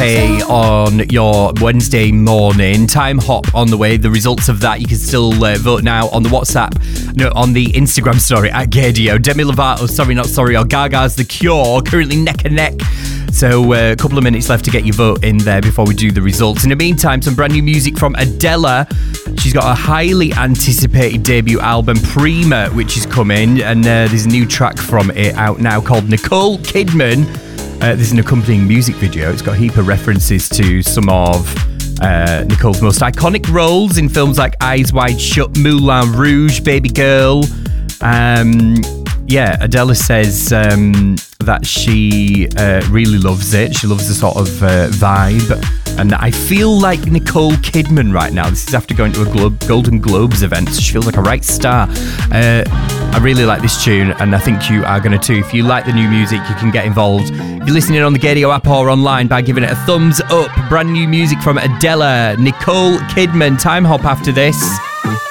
UK on your Wednesday morning. Time Hop on the way. The results of that, you can still vote now on the WhatsApp, on the Instagram story at Gaydio. Demi Lovato, Sorry Not Sorry, or Gaga's The Cure, currently neck and neck. So a couple of minutes left to get your vote in there before we do the results. In the meantime, some brand new music from Adele. She's got a highly anticipated debut album, Prima, which is coming, and there's a new track from it out now called Nicole Kidman. There's an accompanying music video. It's got a heap of references to some of Nicole's most iconic roles in films like Eyes Wide Shut, Moulin Rouge, Baby Girl. Adele says that she really loves it. She loves the sort of vibe. And I feel like Nicole Kidman right now. This is after going to a Golden Globes event, so she feels like a right star. I really like this tune, and I think you are going to too. If you like the new music, you can get involved. If you're listening on the Gaydio app or online, by giving it a thumbs up. Brand new music from Adele, Nicole Kidman. Time Hop after this.